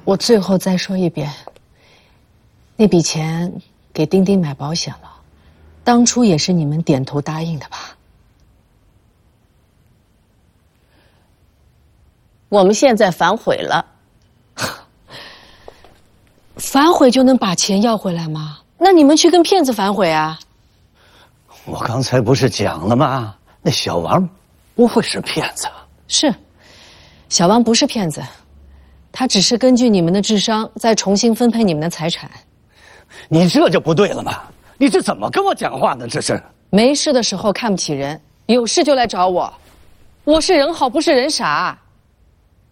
我最后再说一遍，那笔钱给丁丁买保险了，当初也是你们点头答应的吧？ 我们现在反悔了， 反悔就能把钱要回来吗？那你们去跟骗子反悔啊！ 我刚才不是讲了吗？那小王不会是骗子。 是，小王不是骗子，他只是根据你们的智商再重新分配你们的财产。 你这就不对了嘛！你这怎么跟我讲话呢？这是没事的时候看不起人，有事就来找我。我是人好，不是人傻。